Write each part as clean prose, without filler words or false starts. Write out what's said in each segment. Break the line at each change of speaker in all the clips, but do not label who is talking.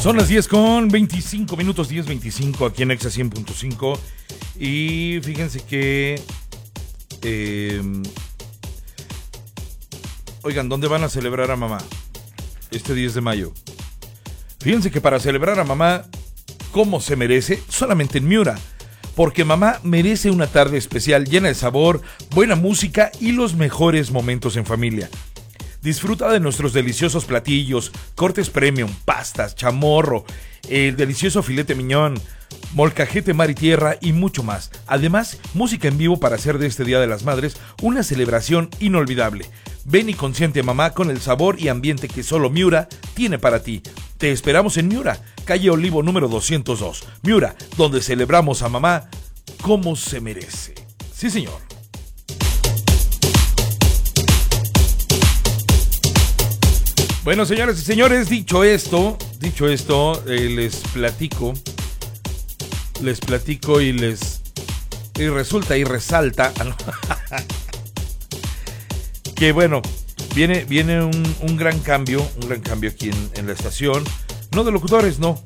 Son las 10 con 25 minutos, 10:25 aquí en Exa 100.5. Y fíjense que... oigan, ¿dónde van a celebrar a mamá este 10 de mayo? Fíjense que para celebrar a mamá como se merece, solamente en Miura. Porque mamá merece una tarde especial llena de sabor, buena música y los mejores momentos en familia. Disfruta de nuestros deliciosos platillos, cortes premium, pastas, chamorro, el delicioso filete miñón, molcajete mar y tierra y mucho más. Además, música en vivo para hacer de este Día de las Madres una celebración inolvidable. Ven y consiente a mamá con el sabor y ambiente que solo Miura tiene para ti. Te esperamos en Miura, calle Olivo número 202. Miura, donde celebramos a mamá como se merece. Sí, señor. Bueno, señoras y señores, dicho esto, les platico y resulta y resalta que bueno, viene un gran cambio aquí en la estación, no de locutores, no,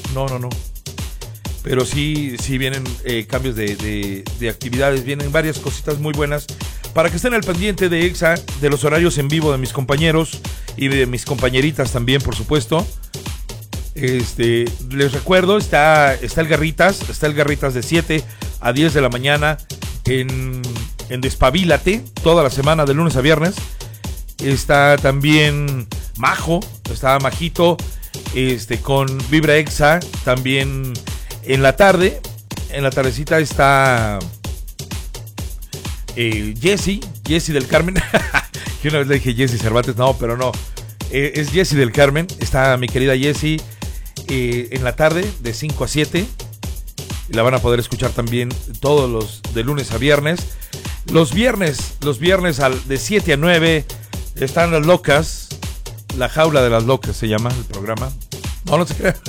pero sí vienen cambios de actividades, vienen varias cositas muy buenas para que estén al pendiente de Exa, de los horarios en vivo de mis compañeros y de mis compañeritas también, por supuesto. Les recuerdo, está el Garritas de 7 a 10 de la mañana en Despabilate, toda la semana de lunes a viernes. Está también está Majito, con Vibra Exa, también en la tardecita está Jessy del Carmen. Que una vez le dije Jessy Cervantes, no, pero no, es Jessy del Carmen. Está mi querida Jessy en la tarde de 5 a 7 y la van a poder escuchar también todos los de lunes a viernes. Los viernes de 7 a 9 están las locas, la jaula de las locas se llama el programa. No se crea.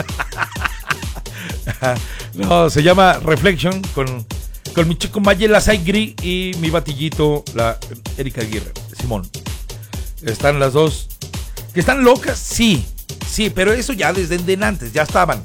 No, se llama Reflection con mi chico Mayela Saigri y mi batillito, la Erika Aguirre, Simón. Están las dos que están locas, sí, pero eso ya desde antes, ya estaban,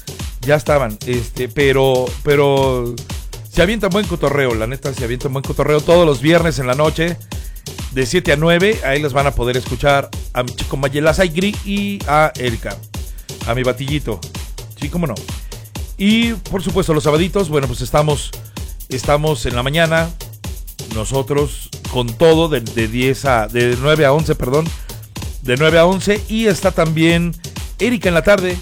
pero se avientan buen cotorreo, la neta, se avientan buen cotorreo todos los viernes en la noche, de 7 a 9, ahí les van a poder escuchar a mi chico Mayela Saigri y a Erika, a mi batillito, sí, cómo no. Y por supuesto los sabaditos, bueno, pues estamos en la mañana, nosotros con todo, de 9 a 11, perdón, de 9 a 11, y está también Erika en la tarde,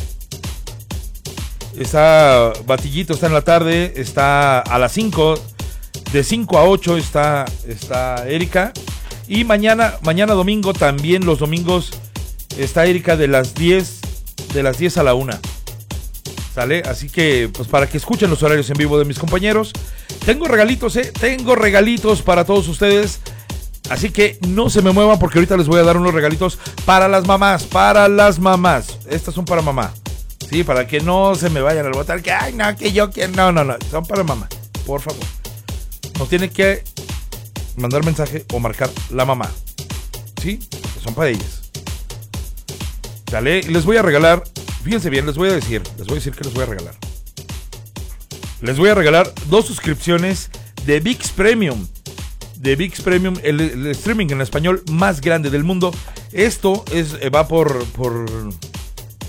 está Batillito, está en la tarde, está a las 5, de 5 a 8 está Erika, y mañana domingo también, los domingos, está Erika de las 10 a la 1. ¿Sale? Así que, pues para que escuchen los horarios en vivo de mis compañeros. Tengo regalitos para todos ustedes. Así que no se me muevan porque ahorita les voy a dar unos regalitos para las mamás. Estas son para mamá. Sí, para que no se me vayan al botar. Que, ay, no, que yo quiero. No. Son para mamá. Por favor. No tienen que mandar mensaje o marcar la mamá. Sí, son para ellas. ¿Sale? Les voy a regalar. Fíjense bien, les voy a decir que les voy a regalar. Les voy a regalar 2 suscripciones de ViX Premium. el streaming en español más grande del mundo. Esto va por